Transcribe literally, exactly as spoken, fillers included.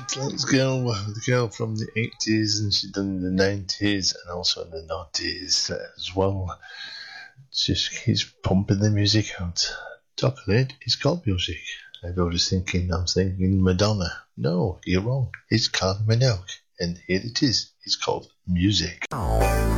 Let's go with the girl from the eighties, and she's done the nineties and also in the noughties as well. Just keeps pumping the music out. Top of it, it's called music. I was thinking, I'm thinking Madonna. No, you're wrong. It's Kylie Minogue. And here it is. It's called music.